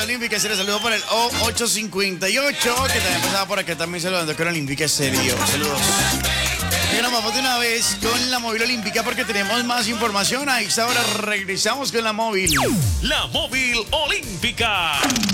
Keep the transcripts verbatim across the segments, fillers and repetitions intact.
Olímpica Serio. Saludos por el O ocho cincuenta y ocho, que también pasaba por acá también saludando con Olímpica Serio. Saludos. Y nos vamos de una vez con la móvil olímpica porque tenemos más información. A esta hora regresamos con la móvil. La móvil olímpica.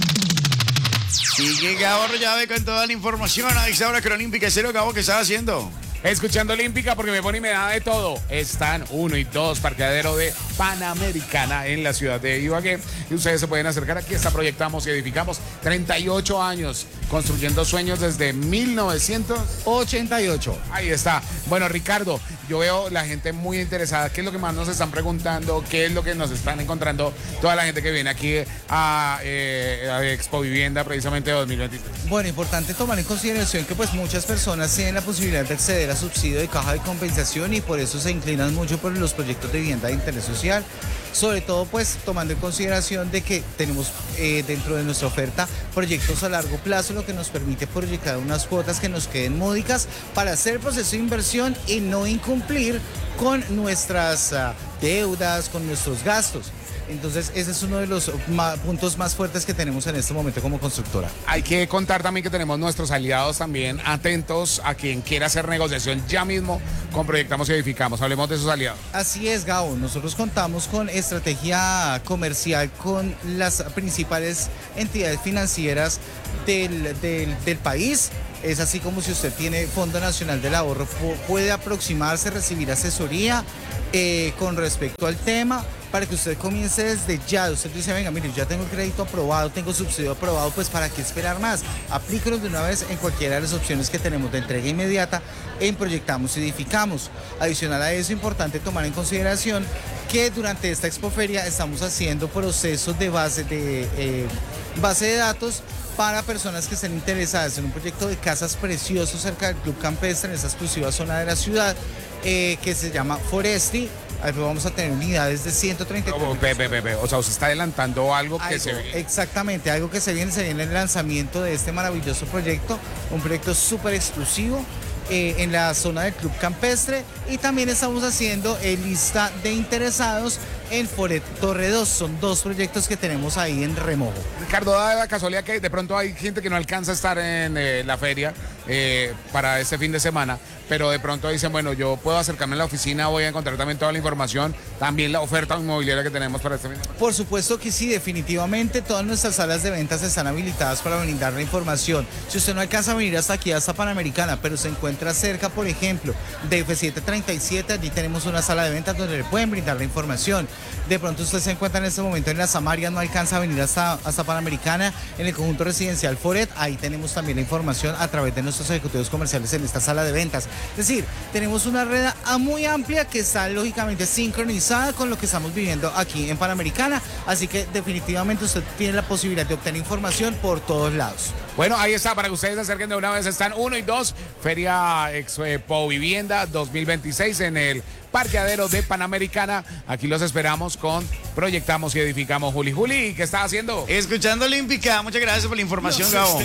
Sigue Gabo Rollave con toda la información. A esta hora con Olímpica Serio. Gabo, ¿qué estás haciendo? Escuchando Olímpica porque me pone y me da de todo. Están uno y dos, parqueadero de Panamericana en la ciudad de Ibagué. Y ustedes se pueden acercar aquí. Está Proyectamos y Edificamos. treinta y ocho años construyendo sueños desde mil novecientos ochenta y ocho. Ahí está. Bueno, Ricardo, yo veo la gente muy interesada. ¿Qué es lo que más nos están preguntando? ¿Qué es lo que nos están encontrando toda la gente que viene aquí a, eh, a Expo Vivienda precisamente dos mil veintitrés? Bueno, importante tomar en consideración que pues muchas personas tienen la posibilidad de acceder a subsidio de caja de compensación y por eso se inclinan mucho por los proyectos de vivienda de interés social, sobre todo pues tomando en consideración de que tenemos eh, dentro de nuestra oferta proyectos a largo plazo, lo que nos permite proyectar unas cuotas que nos queden módicas para hacer el proceso de inversión y no incumplir con nuestras uh, deudas, con nuestros gastos. Entonces, ese es uno de los ma- puntos más fuertes que tenemos en este momento como constructora. Hay que contar también que tenemos nuestros aliados también atentos a quien quiera hacer negociación ya mismo con Proyectamos y Edificamos. Hablemos de esos aliados. Así es, Gabo. Nosotros contamos con estrategia comercial con las principales entidades financieras del, del, del país. Es así como si usted tiene Fondo Nacional del Ahorro, puede aproximarse, recibir asesoría eh, con respecto al tema, para que usted comience desde ya. Usted dice, venga, mire, ya tengo el crédito aprobado, tengo subsidio aprobado, pues ¿para qué esperar más? Aplíquenos de una vez en cualquiera de las opciones que tenemos de entrega inmediata en Proyectamos y Edificamos. Adicional a eso, importante tomar en consideración que durante esta expoferia estamos haciendo procesos de base de, eh, base de datos para personas que estén interesadas en un proyecto de casas preciosos cerca del Club Campestre, en esta exclusiva zona de la ciudad, eh, que se llama Foresti. Ahí vamos a tener unidades de ciento treinta. Oh, pe, pe, pe, pe. O sea, usted está adelantando algo que algo, se ve. Exactamente, algo que se viene, se viene el lanzamiento de este maravilloso proyecto, un proyecto súper exclusivo eh, en la zona del Club Campestre, y también estamos haciendo eh, lista de interesados en Foret Torre dos. Son dos proyectos que tenemos ahí en remojo. Ricardo, da la casualidad que de pronto hay gente que no alcanza a estar en eh, la feria eh, para este fin de semana, pero de pronto dicen, bueno, yo puedo acercarme a la oficina, voy a encontrar también toda la información, también la oferta inmobiliaria que tenemos para este fin de semana. Por supuesto que sí, definitivamente todas nuestras salas de ventas están habilitadas para brindar la información. Si usted no alcanza a venir hasta aquí, hasta Panamericana, pero se encuentra cerca, por ejemplo, de F setecientos treinta y siete, allí tenemos una sala de ventas donde le pueden brindar la información. De pronto usted se encuentra en este momento en la Samaria, no alcanza a venir hasta, hasta Panamericana, en el conjunto residencial Foret, ahí tenemos también la información a través de nuestros ejecutivos comerciales en esta sala de ventas. Es decir, tenemos una red muy amplia que está lógicamente sincronizada con lo que estamos viviendo aquí en Panamericana, así que definitivamente usted tiene la posibilidad de obtener información por todos lados. Bueno, ahí está, para que ustedes se acerquen de una vez, están uno y dos, Feria Expo Vivienda dos mil veintiséis en el parqueadero de Panamericana. Aquí los esperamos con Proyectamos y Edificamos. Juli, Juli, ¿qué está haciendo? Escuchando Olímpica. Muchas gracias por la información, Gabo.